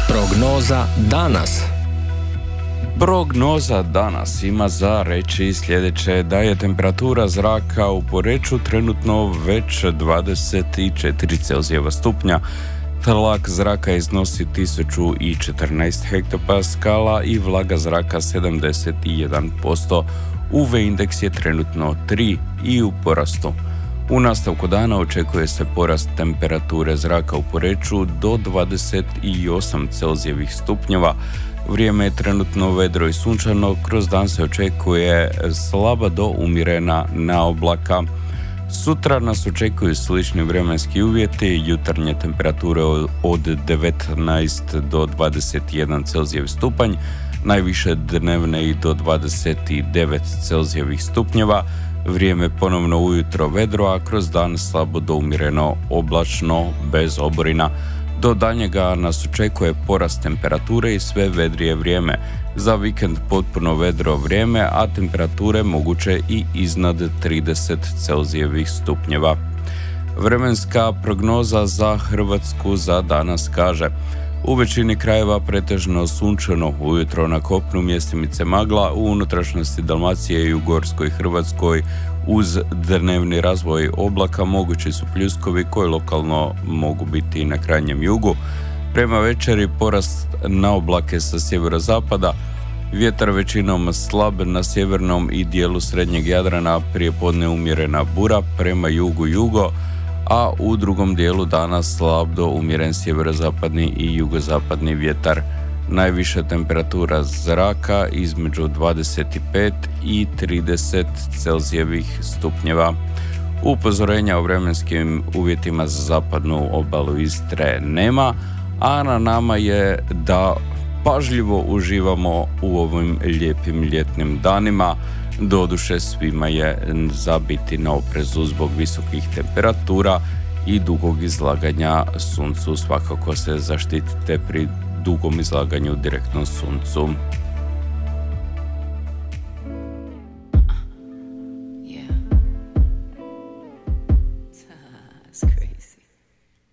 Prognoza danas. Prognoza danas ima za reći sljedeće: da je temperatura zraka u Poreču trenutno već 24 Celzijeva stupnja, tlak zraka iznosi 1014 hektopaskala i vlaga zraka 71%. UV indeks je trenutno 3 i u porastu. U nastavku dana očekuje se porast temperature zraka u Poreču do 28 Celzijevih stupnjeva. Vrijeme je trenutno vedro i sunčano, kroz dan se očekuje slaba do umjerena naoblaka. Sutra nas očekuju slični vremenski uvjeti, jutarnje temperature od 19 do 21 Celzijev stupanj, najviše dnevne i do 29 Celzijevih stupnjeva. Vrijeme ponovno ujutro vedro, a kroz dan slabo do umjereno oblačno bez oborina. Do daljnjega nas očekuje porast temperature i sve vedrije vrijeme. Za vikend potpuno vedro vrijeme, a temperature moguće i iznad 30 Celzijevih stupnjeva. Vremenska prognoza za Hrvatsku za danas kaže: u većini krajeva pretežno sunčano, ujutro na kopnu mjestimice magla, u unutrašnjosti Dalmacije i u Gorskoj Hrvatskoj uz dnevni razvoj oblaka mogući su pljuskovi koji lokalno mogu biti i na krajnjem jugu. Prema večeri porast na oblake sa sjeverozapada, vjetar većinom slab na sjevernom i dijelu srednjeg Jadrana, prijepodne umjerena bura prema jugo, a u drugom dijelu dana slab do umjeren sjeverozapadni i jugozapadni vjetar. Najviša temperatura zraka između 25 i 30 Celzijevih stupnjeva. Upozorenja o vremenskim uvjetima za zapadnu obalu Istre nema, a na nama je da pažljivo uživamo u ovim lijepim ljetnim danima. Doduše, svima je za biti na oprezu zbog visokih temperatura i dugog izlaganja suncu. Svakako se zaštitite pri dugom izlaganju direktnom suncu.